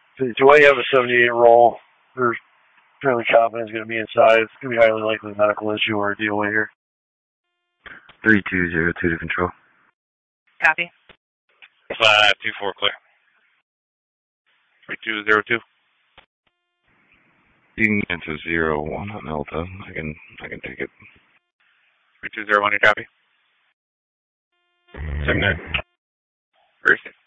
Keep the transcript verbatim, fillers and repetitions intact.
Do I have a seventy-eight roll? We're fairly confident it's going to be inside. It's going to be highly likely a medical issue or a D O A here. three two zero two to control. Copy. five two four clear. three two zero two. You can get to zero one on Delta. I can I can take it. three two zero one, you copy? Second nine. First.